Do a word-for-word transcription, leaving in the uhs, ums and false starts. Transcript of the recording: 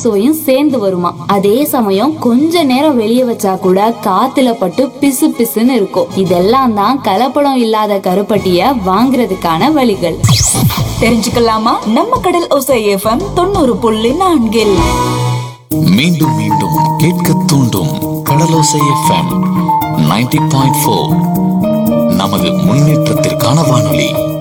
சுவையும் சேர்ந்து வருமா. அதே சமயம் கொஞ்ச நேரம் வெளியே வச்சா கூட காத்துல பட்டு பிசு பிசுன்னு இருக்கும். இதெல்லாம் தான் கலப்படம் இல்லாத கருப்பட்டிய வாங்குறதுக்கான வழிகள். தெரிஞ்சுக்கலாமா நம்ம கடல் ஓசை எஃப்எம் தொண்ணூறு புள்ளி நான்கில். மீண்டும் மீண்டும் கேட்க தூண்டும் கடலோசை எஃப்எம் நைன்டி பாயிண்ட் ஃபோர். நமது முன்னேற்றத்திற்கான வானொலி.